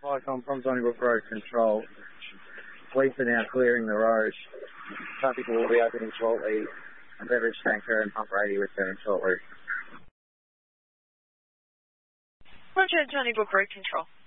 Hi, Tom from Donnybrook Road Control. Police are now clearing the road. Traffic will be opening shortly. A beverage tanker and pump radio returning shortly. Roger, Donnybrook Road Control.